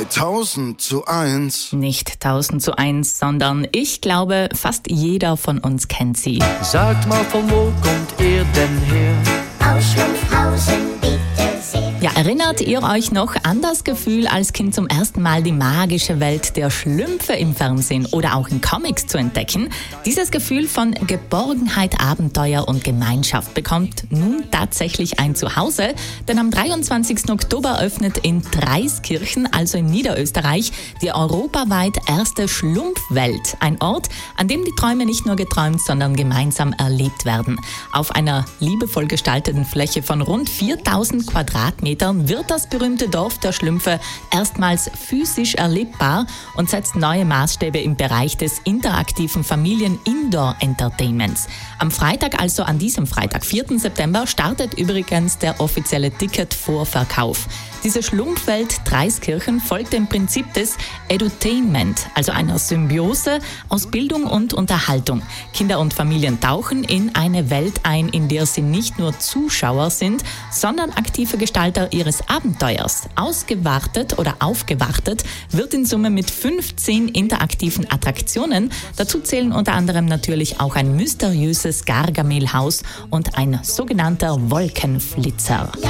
bei 1000:1. Nicht 1000:1, sondern ich glaube, fast jeder von uns kennt sie. Sagt mal, von wo kommt ihr denn her? Aus Schlumpfhausen, bitte sehr. Ja, erinnert ihr euch noch an das Gefühl, als Kind zum ersten Mal die magische Welt der Schlümpfe im Fernsehen oder auch in Comics zu entdecken? Dieses Gefühl von Geborgenheit, Abenteuer und Gemeinschaft bekommt nun tatsächlich ein Zuhause, denn am 23. Oktober öffnet in Dreiskirchen, also in Niederösterreich, die europaweit erste Schlumpfwelt. Ein Ort, an dem die Träume nicht nur geträumt, sondern gemeinsam erlebt werden. Auf einer liebevoll gestalteten Fläche von rund 4000 Quadratmetern wird das berühmte Dorf der Schlümpfe erstmals physisch erlebbar und setzt neue Maßstäbe im Bereich des interaktiven Familien-Indoor-Entertainments. Am Freitag, also an diesem Freitag, 4. September, startet übrigens der offizielle Ticketvorverkauf. Diese Schlumpfwelt Dreiskirchen folgt dem Prinzip des Edutainment, also einer Symbiose aus Bildung und Unterhaltung. Kinder und Familien tauchen in eine Welt ein, in der sie nicht nur Zuschauer sind, sondern aktive Gestalter ihres Abenteuers. Ausgewartet oder aufgewartet wird in Summe mit 15 interaktiven Attraktionen. Dazu zählen unter anderem natürlich auch ein mysteriöses Gargamelhaus und ein sogenannter Wolkenflitzer. Ja,